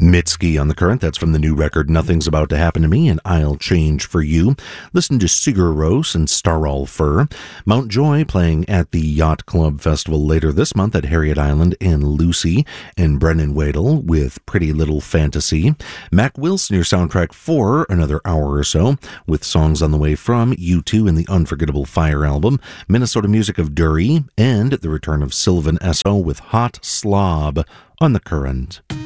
Mitski on the Current. That's from the new record Nothing's About to Happen to Me and I'll Change for You. Listen to Sigur Rós and Starall Fur. Mountjoy playing at the Yacht Club Festival later this month at Harriet Island, and Lucy and Brennan Wadle with Pretty Little Fantasy. Mac Wilson, your soundtrack for another hour or so, with songs on the way from U2 and the Unforgettable Fire album, Minnesota music of Dury, and the return of Sylvan Esso with Hot Slob on the Current.